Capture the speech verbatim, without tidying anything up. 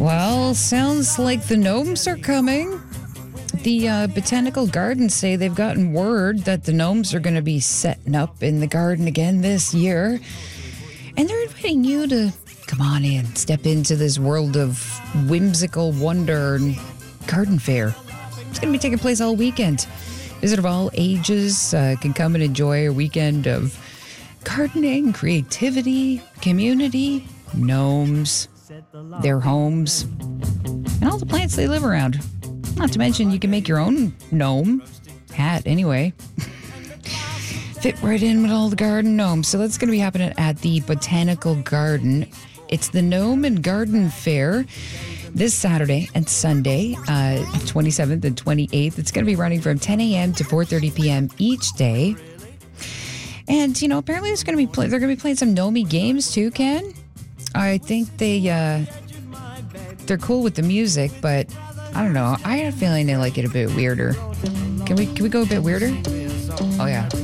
Well, sounds like the gnomes are coming. The uh, Botanical Gardens say they've gotten word that the gnomes are going to be setting up in the garden again this year. And they're inviting you to come on in, step into this world of whimsical wonder and garden fair. It's going to be taking place all weekend. Visitors of all ages uh, can come and enjoy a weekend of gardening, creativity, community, gnomes, their homes, and all the plants they live around. Not to mention, you can make your own gnome hat anyway. Fit right in with all the garden gnomes. So that's going to be happening at the Botanical Garden. It's the Gnome and Garden Fair this Saturday and Sunday, uh, twenty-seventh and twenty-eighth. It's going to be running from ten a.m. to four thirty p.m. each day. And, you know, apparently it's going to be play- they're going to be playing some Gnomey games too, Ken. I think they, uh, they're cool with the music, but I don't know. I had a feeling they like it a bit weirder. Can we, can we go a bit weirder? Oh, yeah.